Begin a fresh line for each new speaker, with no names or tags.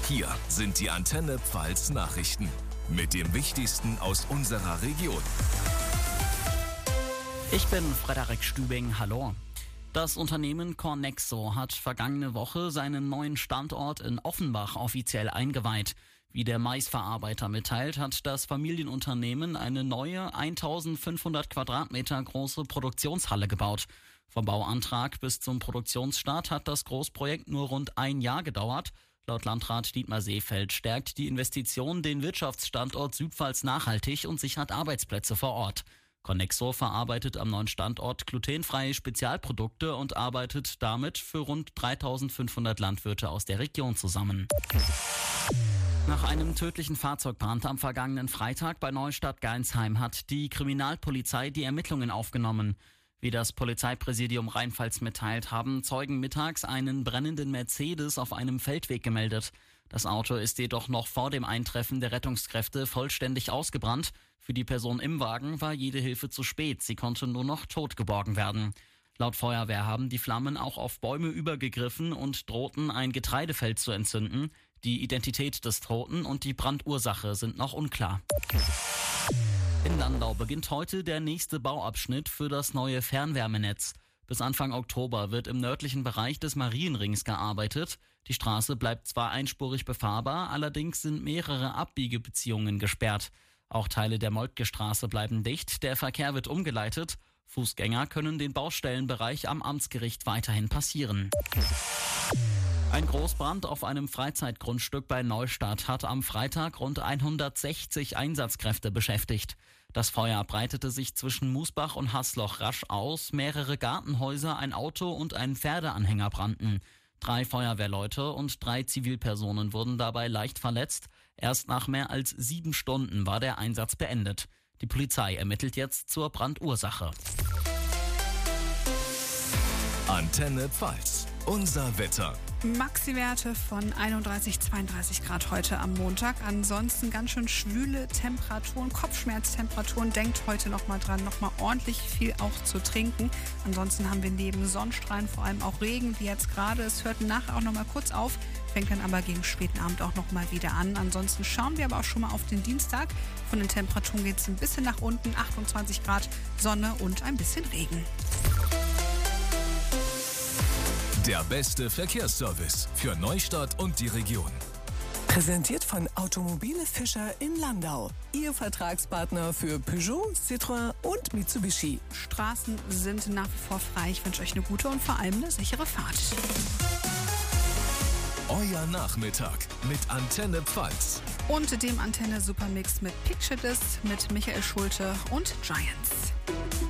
Hier sind die Antenne Pfalz Nachrichten mit dem Wichtigsten aus unserer Region.
Ich bin Frederik Stübing, hallo. Das Unternehmen Cornexo hat vergangene Woche seinen neuen Standort in Offenbach offiziell eingeweiht. Wie der Maisverarbeiter mitteilt, hat das Familienunternehmen eine neue 1500 Quadratmeter große Produktionshalle gebaut. Vom Bauantrag bis zum Produktionsstart hat das Großprojekt nur rund ein Jahr gedauert. Laut Landrat Dietmar Seefeld stärkt die Investition den Wirtschaftsstandort Südpfalz nachhaltig und sichert Arbeitsplätze vor Ort. Cornexo verarbeitet am neuen Standort glutenfreie Spezialprodukte und arbeitet damit für rund 3500 Landwirte aus der Region zusammen. Nach einem tödlichen Fahrzeugbrand am vergangenen Freitag bei Neustadt-Geinsheim hat die Kriminalpolizei die Ermittlungen aufgenommen. Wie das Polizeipräsidium Rheinpfalz mitteilt, haben Zeugen mittags einen brennenden Mercedes auf einem Feldweg gemeldet. Das Auto ist jedoch noch vor dem Eintreffen der Rettungskräfte vollständig ausgebrannt. Für die Person im Wagen war jede Hilfe zu spät. Sie konnte nur noch tot geborgen werden. Laut Feuerwehr haben die Flammen auch auf Bäume übergegriffen und drohten ein Getreidefeld zu entzünden. Die Identität des Toten und die Brandursache sind noch unklar. In Landau beginnt heute der nächste Bauabschnitt für das neue Fernwärmenetz. Bis Anfang Oktober wird im nördlichen Bereich des Marienrings gearbeitet. Die Straße bleibt zwar einspurig befahrbar, allerdings sind mehrere Abbiegebeziehungen gesperrt. Auch Teile der Moltke-Straße bleiben dicht, der Verkehr wird umgeleitet. Fußgänger können den Baustellenbereich am Amtsgericht weiterhin passieren. Ein Großbrand auf einem Freizeitgrundstück bei Neustadt hat am Freitag rund 160 Einsatzkräfte beschäftigt. Das Feuer breitete sich zwischen Musbach und Haßloch rasch aus. Mehrere Gartenhäuser, ein Auto und ein Pferdeanhänger brannten. 3 Feuerwehrleute und 3 Zivilpersonen wurden dabei leicht verletzt. Erst nach mehr als 7 Stunden war der Einsatz beendet. Die Polizei ermittelt jetzt zur Brandursache.
Antenne Pfalz, unser Wetter.
Maxi-Werte von 31, 32 Grad heute am Montag. Ansonsten ganz schön schwüle Temperaturen, Kopfschmerztemperaturen. Denkt heute nochmal dran, nochmal ordentlich viel auch zu trinken. Ansonsten haben wir neben Sonnenstrahlen vor allem auch Regen, wie jetzt gerade. Es hört nachher auch nochmal kurz auf, fängt dann aber gegen späten Abend auch nochmal wieder an. Ansonsten schauen wir aber auch schon mal auf den Dienstag. Von den Temperaturen geht es ein bisschen nach unten, 28 Grad Sonne und ein bisschen Regen.
Der beste Verkehrsservice für Neustadt und die Region.
Präsentiert von Automobile Fischer in Landau. Ihr Vertragspartner für Peugeot, Citroën und Mitsubishi.
Straßen sind nach wie vor frei. Ich wünsche euch eine gute und vor allem eine sichere Fahrt.
Euer Nachmittag mit Antenne Pfalz.
Und dem Antenne Supermix mit Picture Disc mit Michael Schulte und Giants.